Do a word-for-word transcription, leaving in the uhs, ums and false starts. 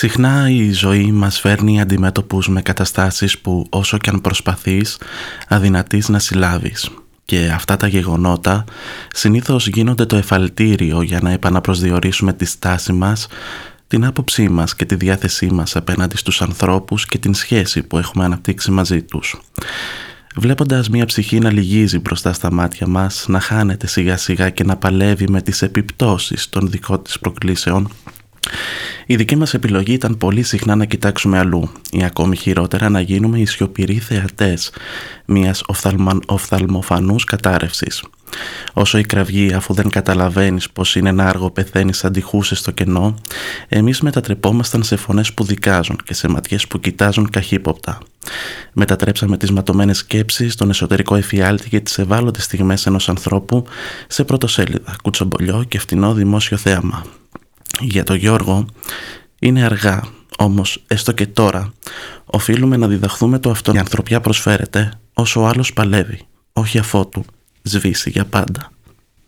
Συχνά η ζωή μας φέρνει αντιμέτωπους με καταστάσεις που όσο κι αν προσπαθείς αδυνατείς να συλλάβεις. Και αυτά τα γεγονότα συνήθως γίνονται το εφαλτήριο για να επαναπροσδιορίσουμε τη στάση μας, την άποψή μας και τη διάθεσή μας απέναντι στους ανθρώπους και την σχέση που έχουμε αναπτύξει μαζί τους. Βλέποντας μια ψυχή να λυγίζει μπροστά στα μάτια μας, να χάνεται σιγά σιγά και να παλεύει με τις επιπτώσεις των δικών της προκλήσεων, η δική μας επιλογή ήταν πολύ συχνά να κοιτάξουμε αλλού ή ακόμη χειρότερα να γίνουμε οι σιωπηροί θεατές μιας οφθαλμα... οφθαλμοφανούς κατάρρευσης. Όσο η κραυγή, αφού δεν καταλαβαίνεις πως είναι ένα άργο, πεθαίνεις σαν τυχούσες στο κενό, εμείς μετατρεπόμασταν σε φωνές που δικάζουν και σε ματιές που κοιτάζουν καχύποπτα. Μετατρέψαμε τις ματωμένες σκέψεις, τον εσωτερικό εφιάλτη και τις ευάλωτες στιγμές ενός ανθρώπου σε πρωτοσέλιδα, κουτσομπολιό και φτηνό δημόσιο θέαμα. Για τον Γιώργο είναι αργά, όμως έστω και τώρα οφείλουμε να διδαχθούμε το αυτό. Η ανθρωπιά προσφέρεται όσο ο άλλος παλεύει, όχι αφότου σβήσει για πάντα.